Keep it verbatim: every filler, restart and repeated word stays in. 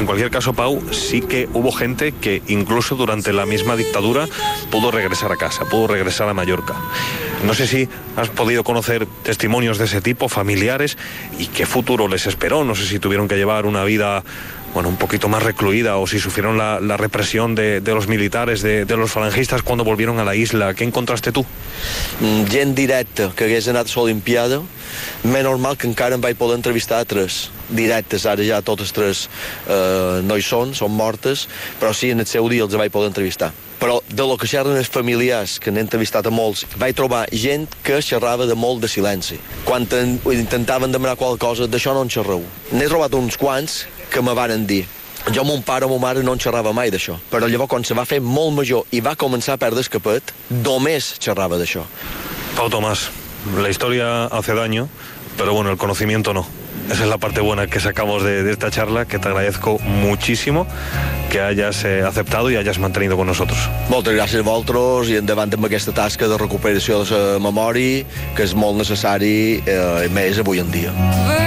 En cualquier caso, Pau, sí que hubo gente que incluso durante la misma dictadura pudo regresar a casa, pudo regresar a Mallorca. No sé si has podido conocer testimonios de ese tipo, familiares, y qué futuro les esperó. No sé si tuvieron que llevar una vida, bueno, un poquito más recluida, o si sufrieron la, la represión de, de los militares, de, de los falangistas cuando volvieron a la isla. ¿Qué encontraste tu? Gent directa que hagués anat a l'Olimpiada, més normal que encara em vaig poder entrevistar a tres directes. Ara ja totes tres eh, no hi són, són mortes, però sí, en el seu dia els vaig poder entrevistar. Però de lo que xerren els familiars, que n'he entrevistat a molts, vaig trobar gent que xerrava de molt de silenci. Quan en, intentaven demanar qualque cosa, d'això no en xerreu. N'he trobat uns quants que me varen dir: jo, mon pare o ma mare no en xerrava mai d'això, però llavors quan se va fer molt major i va començar a perdre el capet, només xerrava d'això. Pau Tomàs, la historia hace daño, pero bueno, el conocimiento no. Esa es la parte buena que sacamos de, de esta charla, que te agradezco muchísimo que hayas eh, aceptado y hayas mantenido con nosotros. Moltes gràcies a vosaltres i endavant amb aquesta tasca de recuperació de la memòria, que és molt necessari, eh, més avui en dia.